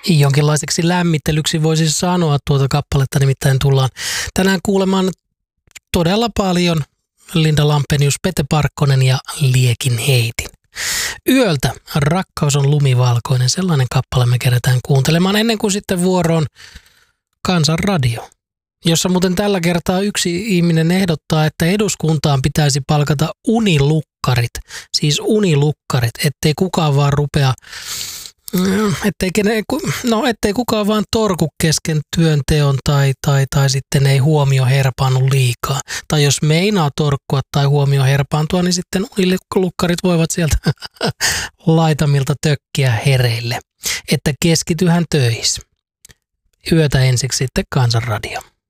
Jonkinlaiseksi lämmittelyksi voisi sanoa tuota kappaletta, nimittäin tullaan tänään kuulemaan todella paljon Linda Lampenius, Pete Parkkonen ja Liekin Heitin. Yöltä rakkaus on lumivalkoinen, sellainen kappale me kerätään kuuntelemaan ennen kuin sitten vuoroon Kansanradio, jossa muuten tällä kertaa yksi ihminen ehdottaa, että eduskuntaan pitäisi palkata unilukkarit, siis unilukkarit, ettei kukaan vaan rupea, ettei kukaan vaan torku kesken työnteon tai sitten ei huomio herpaannu liikaa. Tai jos meinaa torkkua tai huomio herpaantua, niin sitten unilukkarit voivat sieltä laitamilta tökkiä hereille, että keskityhän töissä. Yötä ensiksi sitten Kansanradio.